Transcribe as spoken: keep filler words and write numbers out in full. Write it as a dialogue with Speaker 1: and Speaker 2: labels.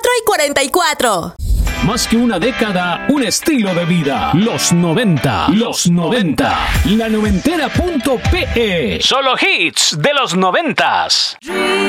Speaker 1: cuatro y cuarenta y cuatro.
Speaker 2: Más que una década, un estilo de vida. Los noventa. Los noventa. La noventera punto pe. Solo hits de los noventas.